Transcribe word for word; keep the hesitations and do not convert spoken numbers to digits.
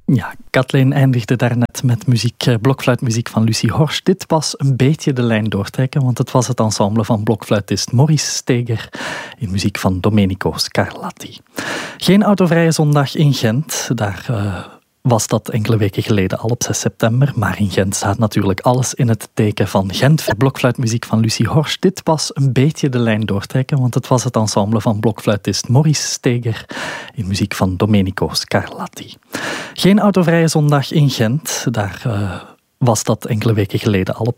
Ja, Kathleen eindigde daarnet met muziek, blokfluitmuziek van Lucie Horsch. Dit was een beetje de lijn doortrekken, want het was het ensemble van blokfluitist Maurice Steger in muziek van Domenico Scarlatti. Geen autovrije zondag in Gent, daar uh, was dat enkele weken geleden al op zes september, maar in Gent staat natuurlijk alles in het teken van Gent. Blokfluitmuziek van Lucie Horsch. Dit was een beetje de lijn doortrekken, want het was het ensemble van blokfluitist Maurice Steger in muziek van Domenico Scarlatti. Geen autovrije zondag in Gent, daar uh, was dat enkele weken geleden al op